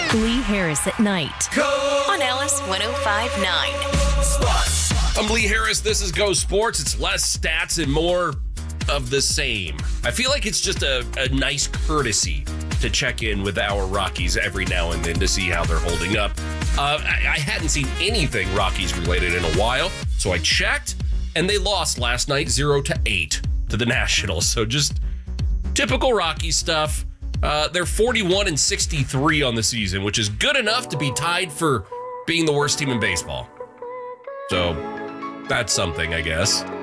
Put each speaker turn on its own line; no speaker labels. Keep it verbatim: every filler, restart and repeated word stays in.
Lee Harris at night.
Go
on Alice one oh five point nine.
Sports.
I'm Lee Harris. This is Go Sports. It's less stats and more of the same. I feel like it's just a, a nice courtesy to check in with our Rockies every now and then to see how they're holding up. Uh, I, I hadn't seen anything Rockies related in a while, so I checked, and they lost last night zero to eight to the Nationals. So just typical Rockies stuff. Uh, they're forty-one and sixty-three on the season, which is good enough to be tied for being the worst team in baseball. So that's something, I guess.